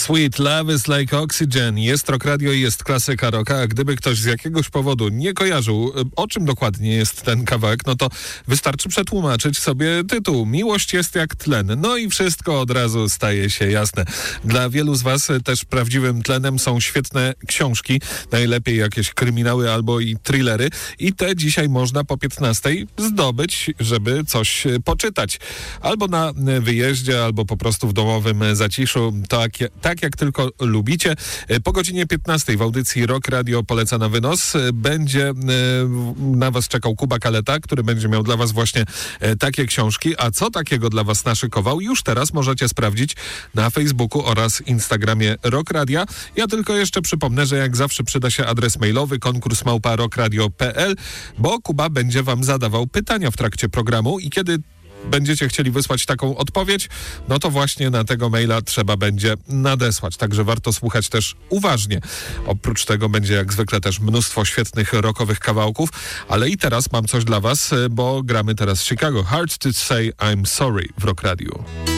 Sweet Love is like Oxygen. Jest Rock Radio i jest klasyka rocka, a gdyby ktoś z jakiegoś powodu nie kojarzył, o czym dokładnie jest ten kawałek, no to wystarczy przetłumaczyć sobie tytuł. Miłość jest jak tlen. No i wszystko od razu staje się jasne. Dla wielu z was też prawdziwym tlenem są świetne książki, najlepiej jakieś kryminały albo i thrillery i te dzisiaj można po 15:00 zdobyć, żeby coś poczytać. Albo na wyjeździe, albo po prostu w domowym zaciszu, tak jak tylko lubicie. Po godzinie 15:00 w audycji Rock Radio Poleca na wynos będzie na was czekał Kuba Kaleta, który będzie miał dla was właśnie takie książki. A co takiego dla was naszykował, już teraz możecie sprawdzić na Facebooku oraz Instagramie Rock Radia. Ja tylko jeszcze przypomnę, że jak zawsze przyda się adres mailowy konkurs@rockradio.pl, bo Kuba będzie wam zadawał pytania w trakcie programu i kiedy będziecie chcieli wysłać taką odpowiedź, no to właśnie na tego maila trzeba będzie nadesłać. Także warto słuchać też uważnie. Oprócz tego będzie jak zwykle też mnóstwo świetnych rockowych kawałków, ale i teraz mam coś dla was, bo gramy teraz Chicago. Hard to Say I'm Sorry w Rock Radio.